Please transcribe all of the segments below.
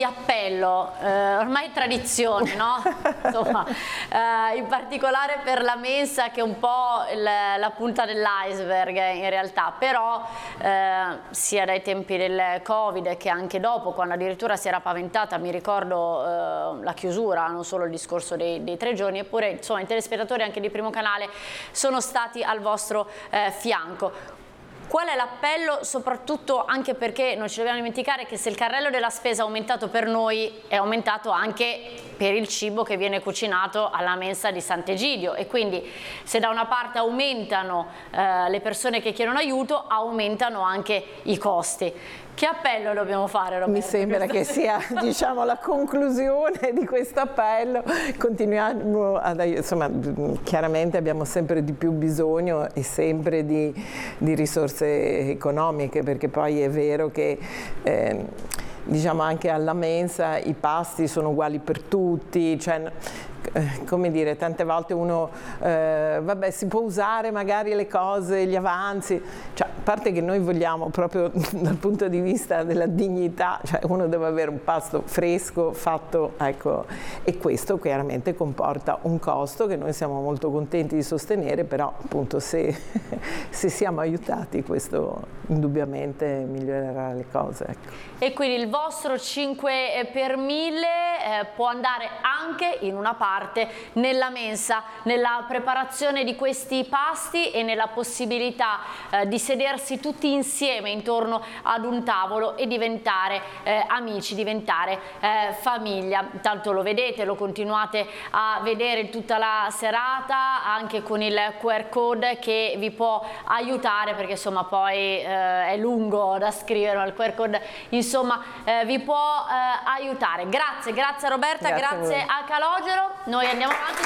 Appello, ormai è tradizione, no? Insomma, in particolare per la mensa, che è un po' la punta dell'iceberg in realtà, però sia dai tempi del Covid che anche dopo, quando addirittura si era paventata, mi ricordo la chiusura, non solo il discorso dei 3 giorni, eppure insomma i telespettatori anche di Primo Canale sono stati al vostro fianco. Qual è l'appello? Soprattutto anche perché non ci dobbiamo dimenticare che se il carrello della spesa è aumentato per noi, è aumentato anche per il cibo che viene cucinato alla mensa di Sant'Egidio, e quindi se da una parte aumentano le persone che chiedono aiuto, aumentano anche i costi. Che appello dobbiamo fare, Roberta? Mi sembra che sia, diciamo, la conclusione di questo appello. Continuiamo insomma, chiaramente abbiamo sempre di più bisogno e sempre di risorse economiche, perché poi è vero che diciamo anche alla mensa i pasti sono uguali per tutti, cioè, come dire, tante volte uno vabbè, si può usare magari le cose, gli avanzi, cioè, a parte che noi vogliamo proprio dal punto di vista della dignità, cioè uno deve avere un pasto fresco fatto, ecco, e questo chiaramente comporta un costo che noi siamo molto contenti di sostenere, però appunto se siamo aiutati questo indubbiamente migliorerà le cose, ecco. E quindi il vostro 5 per 1000 può andare anche in una parte nella mensa, nella preparazione di questi pasti e nella possibilità di sedersi tutti insieme intorno ad un tavolo e diventare amici, diventare famiglia. Tanto lo vedete, lo continuate a vedere tutta la serata, anche con il QR code che vi può aiutare, perché insomma poi è lungo da scrivere, ma il QR code insomma vi può aiutare. Grazie a Roberta, grazie a Calogero. Noi andiamo avanti.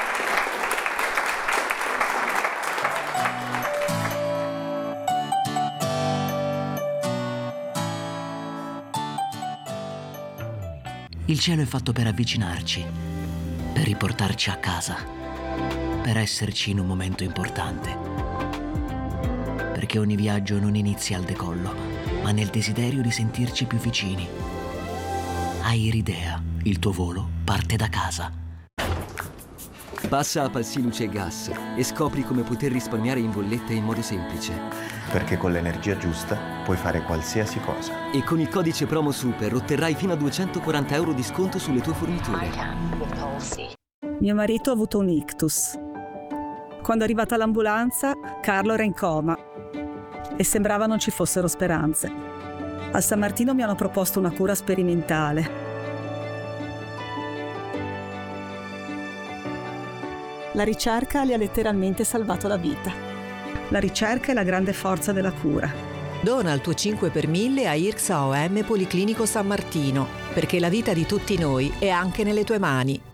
Il cielo è fatto per avvicinarci, per riportarci a casa, per esserci in un momento importante. Perché ogni viaggio non inizia al decollo, ma nel desiderio di sentirci più vicini. Airidea, il tuo volo parte da casa. Passa a Palsi Luce e Gas e scopri come poter risparmiare in bolletta in modo semplice. Perché con l'energia giusta puoi fare qualsiasi cosa. E con il codice promo SUPER otterrai fino a 240 euro di sconto sulle tue forniture. Mio marito ha avuto un ictus. Quando è arrivata l'ambulanza, Carlo era in coma e sembrava non ci fossero speranze. Al San Martino mi hanno proposto una cura sperimentale. La ricerca le ha letteralmente salvato la vita. La ricerca è la grande forza della cura. Dona il tuo 5 per 1000 a IRCSA OM Policlinico San Martino, perché la vita di tutti noi è anche nelle tue mani.